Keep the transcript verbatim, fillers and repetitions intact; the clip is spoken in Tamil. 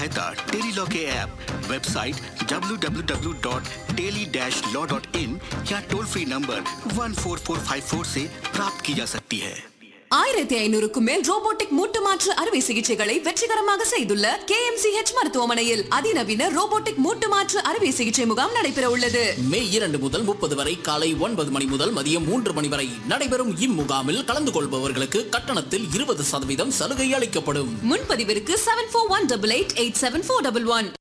टेलीलॉ के app, website W W W dot tele dash law dot in या toll free number one four four five four से प्राप्त की जा सकती है. ஆயிரத்தி ஐநூறுக்கும் மேல் ரோபோட்டிக் மூட்டு மாற்று அறுவை சிகிச்சைகளை வெற்றிகரமாக செய்துள்ள கே எம் சி ஹெச் மருத்துவமனையில் அதிநவீன ரோபோட்டிக் மூட்டு மாற்று அறுவை சிகிச்சை முகாம் நடைபெற உள்ளது. மே இரண்டு முதல் முப்பது வரை காலை ஒன்பது மணி முதல் மதியம் மூன்று மணி வரை நடைபெறும் இம்முகாமில் கலந்து கொள்பவர்களுக்கு கட்டணத்தில் இருபது சதவீதம் சலுகை அளிக்கப்படும். முன்பதிவிற்கு seven four one double eight eight seven four double one.